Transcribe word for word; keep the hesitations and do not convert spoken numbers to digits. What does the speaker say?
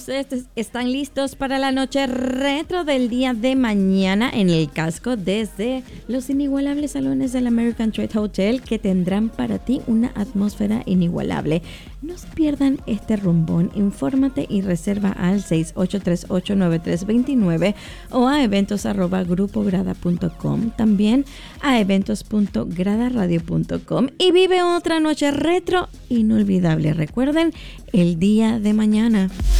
ustedes están listos para la noche retro del día de mañana en el casco desde los inigualables salones del American Trade Hotel, que tendrán para ti una atmósfera inigualable. No se pierdan este rumbón. Infórmate y reserva al seis ocho tres ocho nueve tres dos nueve o a eventos arroba grupo grada punto com, también a eventos punto grada radio punto com, y vive otra noche retro inolvidable. Recuerden, el día de mañana.